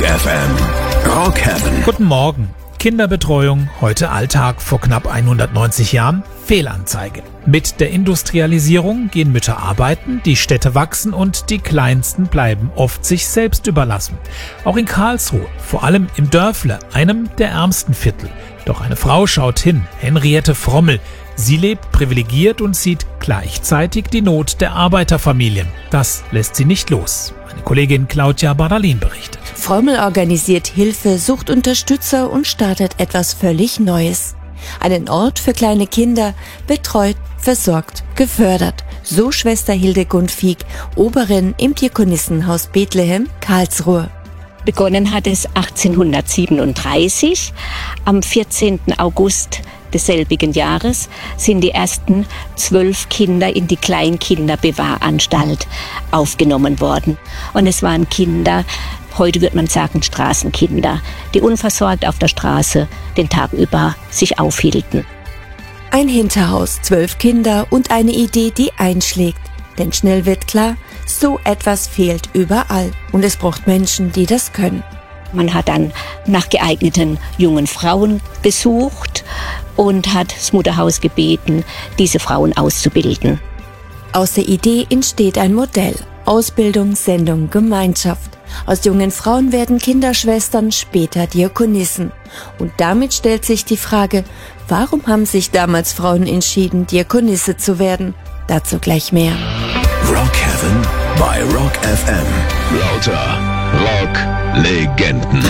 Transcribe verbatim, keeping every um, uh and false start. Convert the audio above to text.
Rock F M. Rock Heaven. Guten Morgen. Kinderbetreuung, heute Alltag, vor knapp hundertneunzig Jahren Fehlanzeige. Mit der Industrialisierung gehen Mütter arbeiten, die Städte wachsen und die Kleinsten bleiben oft sich selbst überlassen. Auch in Karlsruhe, vor allem im Dörfle, einem der ärmsten Viertel. Doch eine Frau schaut hin, Henriette Frommel. Sie lebt privilegiert und sieht gleichzeitig die Not der Arbeiterfamilien. Das lässt sie nicht los. Meine Kollegin Claudia Bardalin berichtet. Frommel organisiert Hilfe, sucht Unterstützer und startet etwas völlig Neues. Einen Ort für kleine Kinder, betreut, versorgt, gefördert. So Schwester Hildegund Fieck, Oberin im Diakonissenhaus Bethlehem, Karlsruhe. Begonnen hat es achtzehnhundertsiebenunddreißig. Am vierzehnten August desselbigen Jahres sind die ersten zwölf Kinder in die Kleinkinderbewahranstalt aufgenommen worden. Und es waren Kinder, heute würde man sagen Straßenkinder, die unversorgt auf der Straße den Tag über sich aufhielten. Ein Hinterhaus, zwölf Kinder und eine Idee, die einschlägt. Denn schnell wird klar, so etwas fehlt überall. Und es braucht Menschen, die das können. Man hat dann nach geeigneten jungen Frauen gesucht und hat das Mutterhaus gebeten, diese Frauen auszubilden. Aus der Idee entsteht ein Modell. Ausbildung, Sendung, Gemeinschaft. Aus jungen Frauen werden Kinderschwestern, später Diakonissen. Und damit stellt sich die Frage, warum haben sich damals Frauen entschieden, Diakonisse zu werden? Dazu gleich mehr. Rock Heaven bei Rock F M. Lauter Rock-Legenden.